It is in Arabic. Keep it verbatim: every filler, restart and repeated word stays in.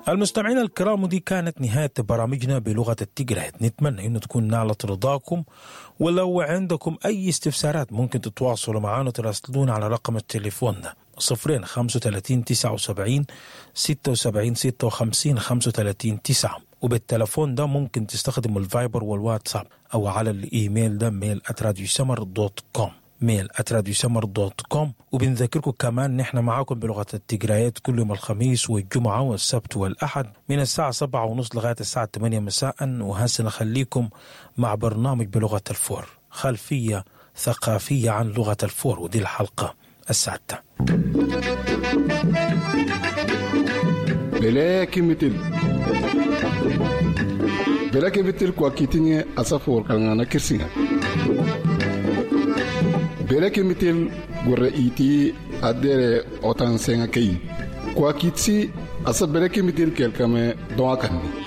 المستمعين الكرام، دي كانت نهاية برامجنا بلغة التيغرايت. نتمنى أن تكون نالت رضاكم، ولو عندكم أي استفسارات ممكن تتواصلوا معنا وتراسلونا على رقم التليفون ده صفرين خمسة وثلاثين تسعة وسبعين ستة وسبعين ستة وخمسين خمسة وثلاثين تسعة، وبالتلفون ده ممكن تستخدموا الفايبر والواتساب، أو على الإيميل ده ميل آت راديو سمر دوت كوم ميل آت راديو سمر دوت كوم. وبنذكركم كمان نحن معاكم بلغة التيغرايت كل يوم الخميس والجمعة والسبت والأحد من الساعة سبعة ونص لغاية الساعة ثمانية مساء. وهسه نخليكم مع برنامج بلغة الفور، خلفية ثقافية عن لغة الفور، ودي الحلقة السادسة. بلاكي مثل بلاكي مثل كواكيتيني أسافور كان كرسينا بلاكي مثل ورئيتي أدير أوتان سينكي كواكيتسي أسا بلاكي مثل كالكامي دواكني